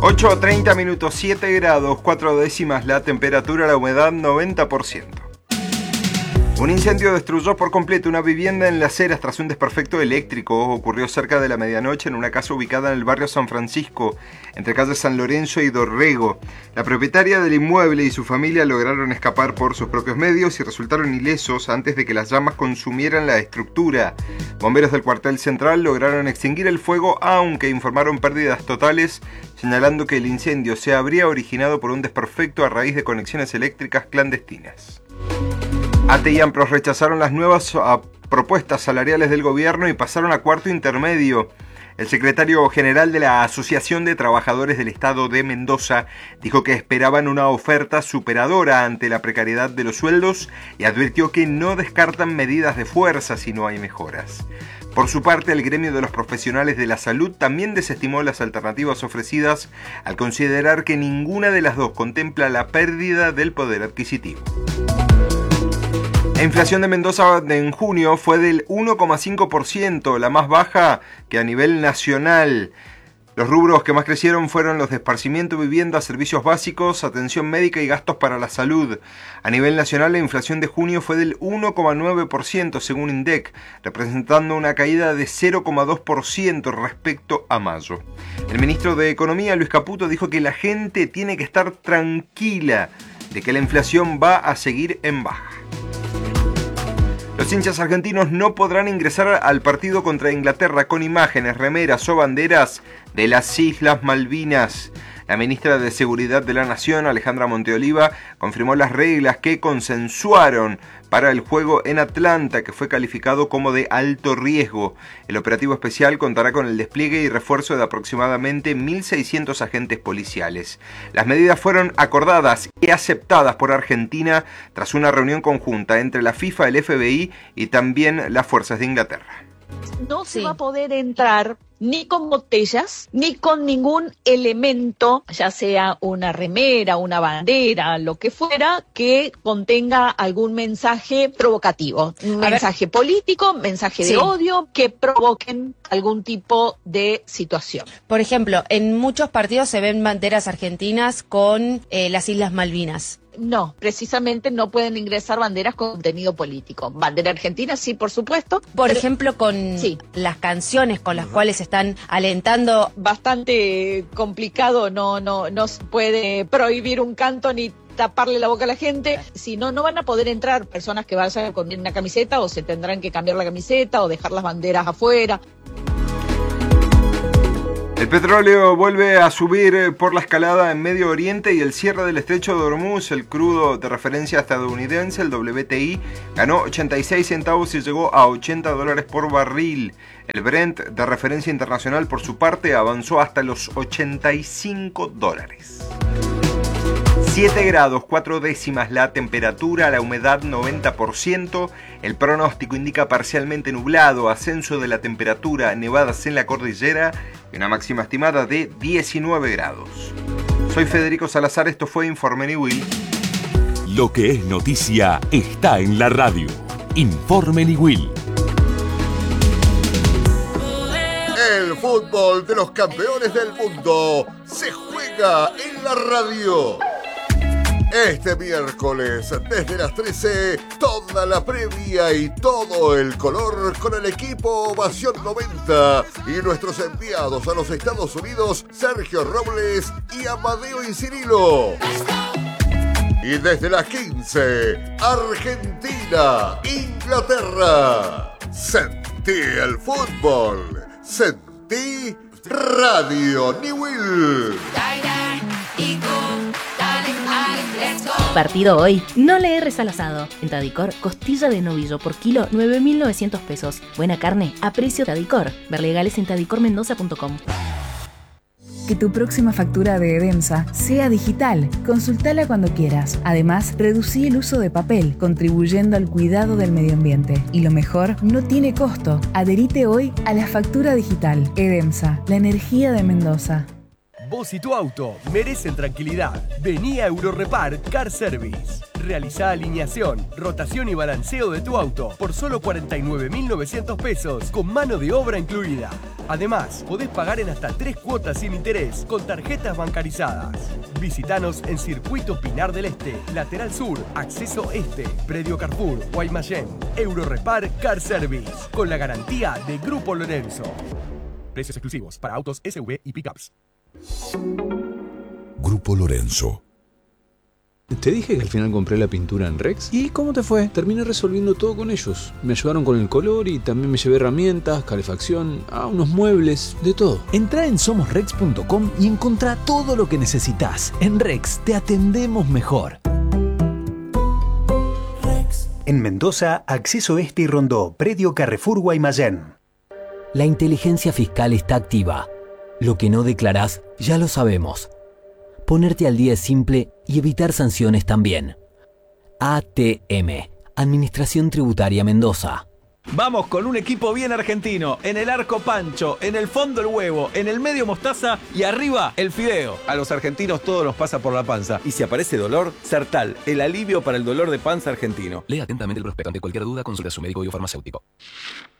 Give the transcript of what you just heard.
8:30 minutos, 7 grados, 4 décimas la temperatura, la humedad 90%. Un incendio destruyó por completo una vivienda en Las Heras tras un desperfecto eléctrico. Ocurrió cerca de la medianoche en una casa ubicada en el barrio San Francisco, entre calles San Lorenzo y Dorrego. La propietaria del inmueble y su familia lograron escapar por sus propios medios y resultaron ilesos antes de que las llamas consumieran la estructura. Bomberos del cuartel central lograron extinguir el fuego, aunque informaron pérdidas totales, señalando que el incendio se habría originado por un desperfecto a raíz de conexiones eléctricas clandestinas. ATE y AMPROS rechazaron las nuevas propuestas salariales del gobierno y pasaron a cuarto intermedio. El secretario general de la Asociación de Trabajadores del Estado de Mendoza dijo que esperaban una oferta superadora ante la precariedad de los sueldos y advirtió que no descartan medidas de fuerza si no hay mejoras. Por su parte, el gremio de los profesionales de la salud también desestimó las alternativas ofrecidas al considerar que ninguna de las dos contempla la pérdida del poder adquisitivo. La inflación de Mendoza en junio fue del 1,5%, la más baja que a nivel nacional. Los rubros que más crecieron fueron los de esparcimiento, vivienda, servicios básicos, atención médica y gastos para la salud. A nivel nacional, la inflación de junio fue del 1,9% según INDEC, representando una caída de 0,2% respecto a mayo. El ministro de Economía, Luis Caputo, dijo que la gente tiene que estar tranquila de que la inflación va a seguir en baja. Los hinchas argentinos no podrán ingresar al partido contra Inglaterra con imágenes, remeras o banderas de las Islas Malvinas. La ministra de Seguridad de la Nación, Alejandra Monteoliva, confirmó las reglas que consensuaron para el juego en Atlanta, que fue calificado como de alto riesgo. El operativo especial contará con el despliegue y refuerzo de aproximadamente 1.600 agentes policiales. Las medidas fueron acordadas y aceptadas por Argentina tras una reunión conjunta entre la FIFA, el FBI y también las fuerzas de Inglaterra. No se va a poder entrar ni con botellas, ni con ningún elemento, ya sea una remera, una bandera, lo que fuera, que contenga algún mensaje provocativo. Un mensaje político, mensaje de odio, que provoquen algún tipo de situación. Por ejemplo, en muchos partidos se ven banderas argentinas con las Islas Malvinas. No, precisamente no pueden ingresar banderas con contenido político. Bandera argentina, sí, por supuesto. Por ejemplo, con las canciones con las cuales están alentando. Bastante complicado, no se puede prohibir un canto ni taparle la boca a la gente. Si no, no van a poder entrar personas que vayan con una camiseta, o se tendrán que cambiar la camiseta o dejar las banderas afuera. El petróleo vuelve a subir por la escalada en Medio Oriente y el cierre del estrecho de Hormuz. El crudo de referencia estadounidense, el WTI, ganó 86 centavos y llegó a $80 por barril. El Brent de referencia internacional, por su parte, avanzó hasta los $85. 7 grados, 4 décimas la temperatura, la humedad 90%, el pronóstico indica parcialmente nublado, ascenso de la temperatura, nevadas en la cordillera y una máxima estimada de 19 grados. Soy Federico Salazar, esto fue Informe Niwil. Lo que es noticia está en la radio. Informe Niwil. El fútbol de los campeones del mundo se juega en la radio. Este miércoles, desde las 13, toda la previa y todo el color con el equipo Ovación 90 y nuestros enviados a los Estados Unidos, Sergio Robles y Amadeo Incirilo. Y desde las 15, Argentina, Inglaterra. Sentí el fútbol, sentí Radio Niwil. Partido hoy, no le erres al asado. En Tadicor, costilla de novillo por kilo, 9.900 pesos. Buena carne, a precio Tadicor. Ver legales en tadicormendoza.com. Que tu próxima factura de Edemsa sea digital. Consultala cuando quieras. Además, reducí el uso de papel, contribuyendo al cuidado del medio ambiente. Y lo mejor, no tiene costo. Adherite hoy a la factura digital. Edemsa, la energía de Mendoza. Vos y tu auto merecen tranquilidad. Vení a Eurorepar Car Service. Realizá alineación, rotación y balanceo de tu auto por solo 49.900 pesos con mano de obra incluida. Además, podés pagar en hasta 3 cuotas sin interés con tarjetas bancarizadas. Visítanos en Circuito Pinar del Este, Lateral Sur, Acceso Este, Predio Carrefour, Guaymallén. Eurorepar Car Service, con la garantía de Grupo Lorenzo. Precios exclusivos para autos SUV y pickups. Grupo Lorenzo. Te dije que al final compré la pintura en Rex. ¿Y cómo te fue? Terminé resolviendo todo con ellos. Me ayudaron con el color y también me llevé herramientas, calefacción, unos muebles, de todo. Entrá en somosrex.com y encontrá todo lo que necesitas. En Rex te atendemos mejor. En Mendoza, Acceso Este y Rondó, Predio Carrefour Guaymallén. La inteligencia fiscal está activa. Lo que no declarás, ya lo sabemos. Ponerte al día es simple y evitar sanciones también. ATM, Administración Tributaria Mendoza. Vamos con un equipo bien argentino. En el arco Pancho, en el fondo el huevo, en el medio mostaza y arriba el fideo. A los argentinos todo nos pasa por la panza. Y si aparece dolor, Sertal, el alivio para el dolor de panza argentino. Lea atentamente el prospecto. Ante cualquier duda, consulta a su médico o farmacéutico.